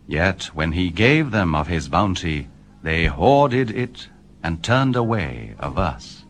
Yet when he gave them of his bounty, they hoarded it and turned away of us.